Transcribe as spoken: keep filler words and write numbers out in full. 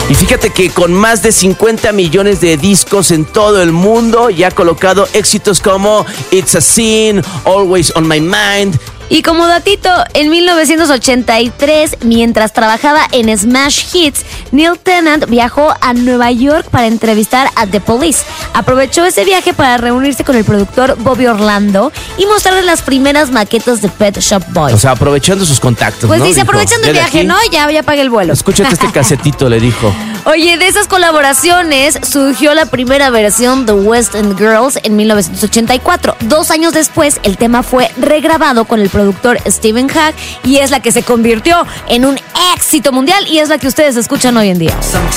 Y fíjate que con más de cincuenta millones de discos en todo el mundo, ya ha colocado éxitos como It's a Sin, Always on My Mind. Y como datito, en mil novecientos ochenta y tres, mientras trabajaba en Smash Hits, Neil Tennant viajó a Nueva York para entrevistar a The Police. Aprovechó ese viaje para reunirse con el productor Bobby Orlando y mostrarle las primeras maquetas de Pet Shop Boys. O sea, aprovechando sus contactos, Pues ¿no? dice, Dijo, aprovechando el "Ya de viaje, aquí, ¿no? Ya, ya pagué el vuelo". Escúchate este casetito, le dijo. Oye, de esas colaboraciones surgió la primera versión de West End Girls en mil novecientos ochenta y cuatro. Dos años después, el tema fue regrabado con el productor Stephen Hack y es la que se convirtió en un éxito mundial y es la que ustedes escuchan hoy en día.